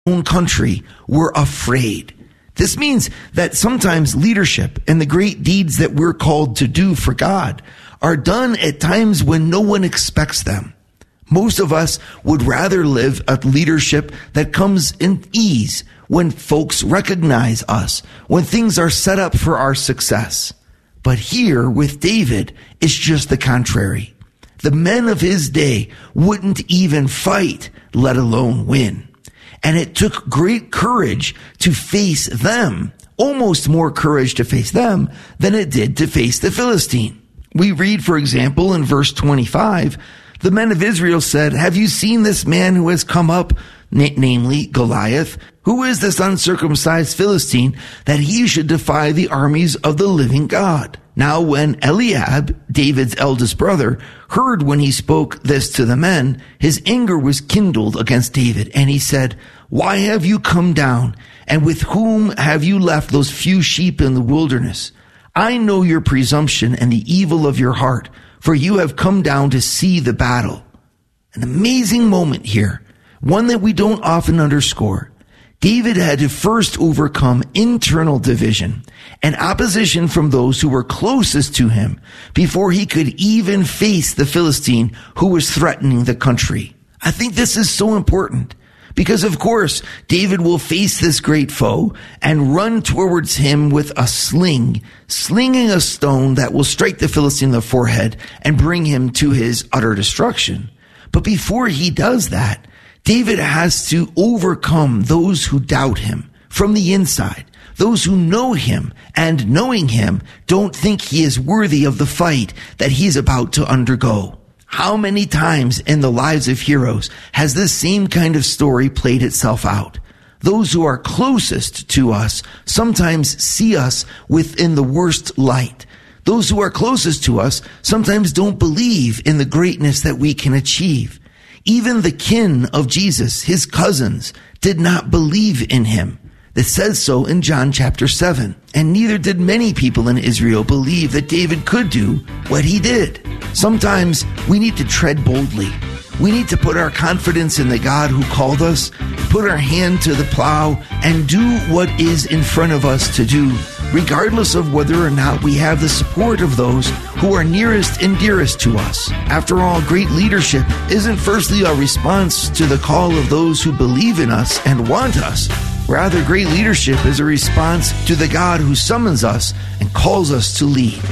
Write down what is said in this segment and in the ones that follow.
own country were afraid. This means that sometimes leadership and the great deeds that we're called to do for God are done at times when no one expects them. Most of us would rather live a leadership that comes in ease, when folks recognize us, when things are set up for our success. But here with David, it's just the contrary. The men of his day wouldn't even fight, let alone win. And it took great courage to face them, almost more courage to face them than it did to face the Philistine. We read, for example, in verse 25, the men of Israel said, "Have you seen this man who has come up, namely Goliath? Who is this uncircumcised Philistine that he should defy the armies of the living God?" Now when Eliab, David's eldest brother, heard when he spoke this to the men, his anger was kindled against David, and he said, "Why have you come down? And with whom have you left those few sheep in the wilderness? I know your presumption and the evil of your heart, for you have come down to see the battle." An amazing moment here, one that we don't often underscore. David had to first overcome internal division and opposition from those who were closest to him before he could even face the Philistine who was threatening the country. I think this is so important because, of course, David will face this great foe and run towards him with a sling, slinging a stone that will strike the Philistine in the forehead and bring him to his utter destruction. But before he does that, David has to overcome those who doubt him from the inside, those who know him and, knowing him, don't think he is worthy of the fight that he's about to undergo. How many times in the lives of heroes has this same kind of story played itself out? Those who are closest to us sometimes see us within the worst light. Those who are closest to us sometimes don't believe in the greatness that we can achieve. Even the kin of Jesus, his cousins, did not believe in him. It says so in John chapter 7. And neither did many people in Israel believe that David could do what he did. Sometimes we need to tread boldly. We need to put our confidence in the God who called us, put our hand to the plow, and do what is in front of us to do, regardless of whether or not we have the support of those who are nearest and dearest to us. After all, great leadership isn't firstly a response to the call of those who believe in us and want us. Rather, great leadership is a response to the God who summons us and calls us to lead.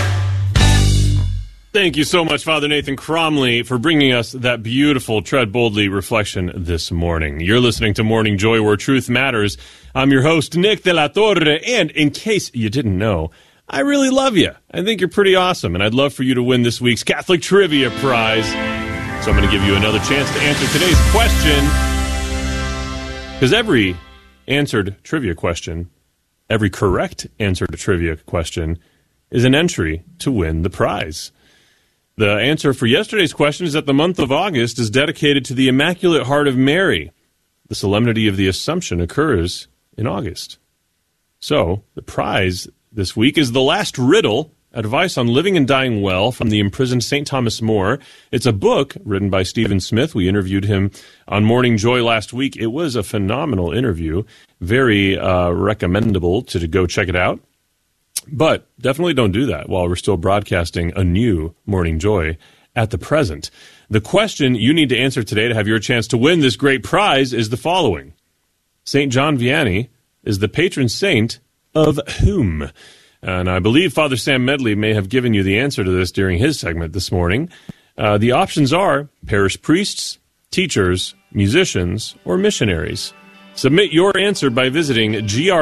Thank you so much, Father Nathan Cromley, for bringing us that beautiful Tread Boldly reflection this morning. You're listening to Morning Joy, where truth matters. I'm your host, Nick de la Torre, and in case you didn't know, I really love you. I think you're pretty awesome, and I'd love for you to win this week's Catholic Trivia Prize. So I'm going to give you another chance to answer today's question, because every answered trivia question, every correct answer to trivia question, is an entry to win the prize. The answer for yesterday's question is that the month of August is dedicated to the Immaculate Heart of Mary. The Solemnity of the Assumption occurs in August. So, the prize this week is The Last Riddle, Advice on Living and Dying Well from the Imprisoned St. Thomas More. It's a book written by Stephen Smith. We interviewed him on Morning Joy last week. It was a phenomenal interview. Very recommendable to go check it out. But definitely don't do that while we're still broadcasting a new Morning Joy at the present. The question you need to answer today to have your chance to win this great prize is the following. St. John Vianney is the patron saint of whom? And I believe Father Sam Medley may have given you the answer to this during his segment this morning. The options are parish priests, teachers, musicians, or missionaries. Submit your answer by visiting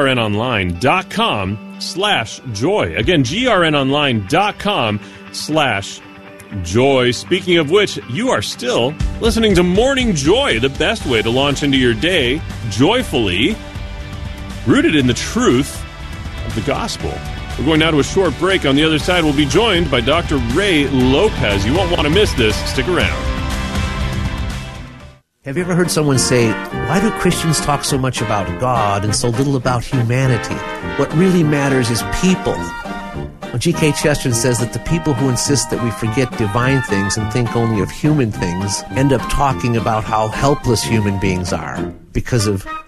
grnonline.com/joy. Again, grnonline.com/joy. Speaking of which, you are still listening to Morning Joy, the best way to launch into your day joyfully, rooted in the truth of the gospel. We're going now to a short break. On the other side, we'll be joined by Dr. Ray Lopez. You won't want to miss this. Stick around. Have you ever heard someone say, why do Christians talk so much about God and so little about humanity? What really matters is people. G.K. Chesterton says that the people who insist that we forget divine things and think only of human things end up talking about how helpless human beings are because of